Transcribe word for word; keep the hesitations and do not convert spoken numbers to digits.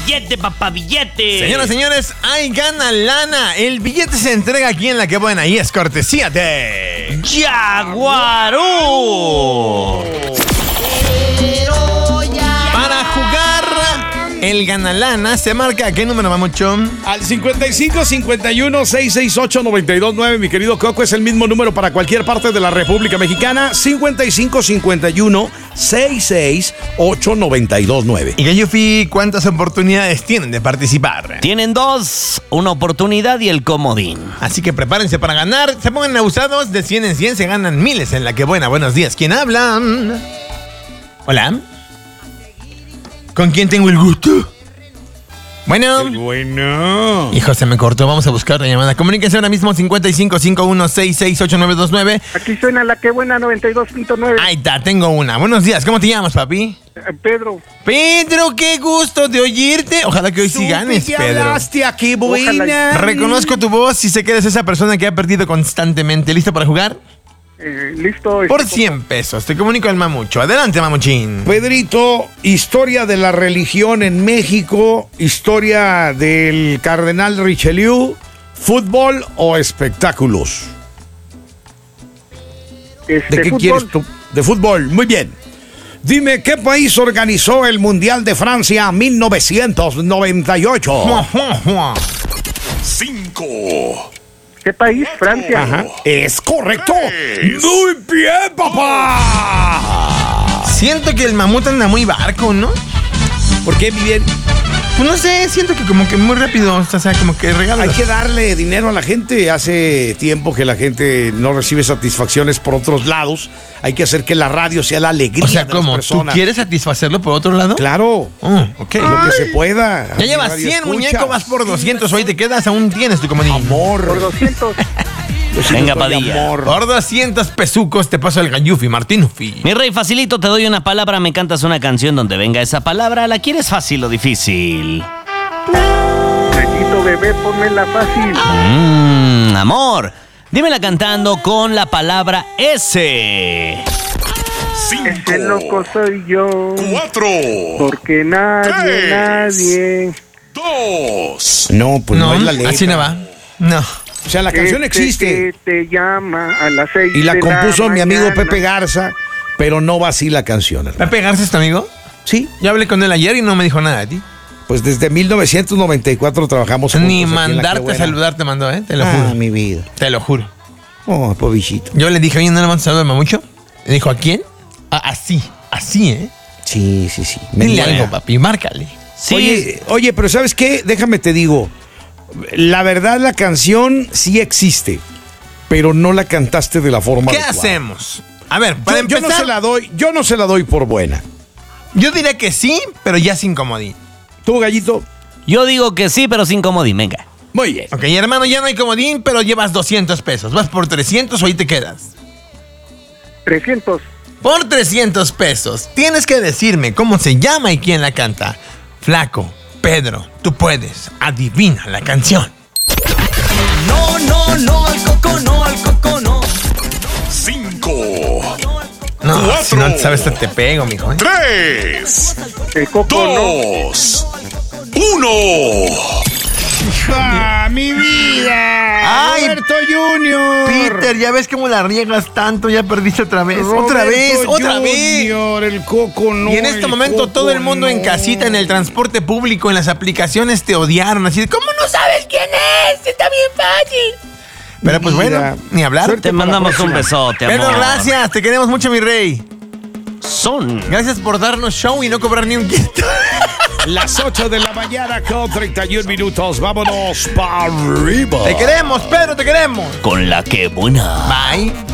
billete, papá, billete. Señoras y señores, hay gana lana. El billete se entrega aquí en La Que Buena y es cortesía de Jaguarú. Para jugar el gana lana, ¿se marca qué número, Mamucho? Al cincuenta y cinco cincuenta y uno seiscientos sesenta y ocho noventa y dos nueve, mi querido Coco, es el mismo número para cualquier parte de la República Mexicana. cincuenta y cinco cincuenta y uno sesenta y seis ocho noventa y dos nueve. Y Gayufi, ¿cuántas oportunidades tienen de participar? Tienen dos, una oportunidad y el comodín. Así que prepárense para ganar. Se pongan abusados, de cien en cien se ganan miles en La Que Buena. Buenos días, ¿quién habla? Hola. ¿Con quién tengo el gusto? Bueno. Bueno. Hijo, se me cortó. Vamos a buscar la llamada. Comuníquense ahora mismo cincuenta y cinco cincuenta y uno sesenta y seis ocho nueve dos nueve. Aquí suena La Que Buena noventa y dos punto nueve. Ahí está, tengo una. Buenos días, ¿cómo te llamas, papi? Eh, Pedro. Pedro, qué gusto de oírte. Ojalá que hoy sí ganes, Pedro. A Qué Buena. Reconozco tu voz y sé que eres esa persona que ha perdido constantemente. ¿Listo para jugar? Eh, listo. Por cien pesos. Te comunico el Mamucho. Adelante, Mamuchín. Pedrito, historia de la religión en México, historia del cardenal Richelieu, fútbol o espectáculos. Este, ¿De qué fútbol. quieres tú? De fútbol, muy bien. Dime, ¿qué país organizó el Mundial de Francia mil novecientos noventa y ocho? Cinco. ¿Qué país? Francia. Ajá. Es correcto. Muy bien, papá. Siento que el mamut anda muy barco, ¿no? ¿Por qué, mi bien? Pues no sé, siento que como que muy rápido, o sea, como que regala. Hay que darle dinero a la gente. Hace tiempo que la gente no recibe satisfacciones por otros lados. Hay que hacer que la radio sea la alegría O sea, de las ¿cómo? ¿Tú personas. quieres satisfacerlo por otro lado? Claro. Oh, ok. Lo que se pueda. Ya llevas Radio cien, escucha. muñeco, vas por doscientos. Hoy te quedas, aún tienes tu comodín. Amor. Por doscientos. Yo sí Venga, les doy Padilla. amor. Por doscientos pesucos te paso el Gayufi, Martinufi. Mi rey, facilito, te doy una palabra, me cantas una canción donde venga esa palabra. ¿La quieres fácil o difícil? Necesito bebé, ponmela fácil. Mmm, amor. Dímela cantando con la palabra S. Cinco. Ese loco soy yo. Cuatro. Porque nadie, Tres. nadie. Dos. No, pues no, No, es la letra. así no va. No. O sea, la canción Este existe. que te llama a las seis Y la de compuso mi amigo mañana. Pepe Garza, pero no va así la canción, hermano. ¿Pepe Garza es tu amigo? Sí, Yo hablé con él ayer y no me dijo nada de ti. pues desde mil novecientos noventa y cuatro trabajamos juntos. Ni aquí en La Que mandarte a Buena. saludar te mandó, ¿eh? Te lo Ah, juro. mi vida. Te lo juro. Oh, pobichito. Yo le dije, oye, ¿no le mandas saludo a Mamucho? Le dijo, ¿a quién? Ah, así, así, ¿eh? Sí, sí, sí. Me Dile duele. algo, papi, márcale. Sí. Oye, oye, pero ¿sabes qué? Déjame te digo. La verdad, la canción sí existe, pero no la cantaste de la forma ¿Qué adecuada. hacemos? A ver, para Yo, yo empezar, no se la doy, yo no se la doy por buena. yo diría que sí, pero ya sin comodín. ¿Tú, Gallito? Yo digo que sí, pero sin comodín, venga. Muy bien. Ok, hermano, ya no hay comodín, pero llevas doscientos pesos. ¿Vas por trescientos o ahí te quedas? trescientos. Por trescientos pesos, tienes que decirme cómo se llama y quién la canta. Flaco, Pedro, tú puedes. Adivina la canción. No, no, no, al coco, no, al coco, no. Cinco. No, Cuatro. si no te sabes, te, te pego, mijo. ¿eh? Tres. El coco no. Dos. Uno. ¡Ah, mi vida! Ay, ¡Roberto Junior! Peter, ya ves cómo la riegas tanto, ya perdiste otra vez. Roberto otra vez, otra vez. Junior, el coco no. Y en este el momento coco todo el mundo en no. casita, en el transporte público, en las aplicaciones te odiaron. Así de, ¿cómo no sabes quién es? Está bien fácil. Pero pues Mira, bueno, ni hablar. suerte Te para la mandamos un próxima. besote, Pedro, amor. gracias, te queremos mucho, mi rey. Son. Gracias por darnos show y no cobrar ni un quinto. Las ocho de la mañana con treinta y un minutos. Vámonos para arriba. Te queremos, Pedro, te queremos. Con la que buena. Bye.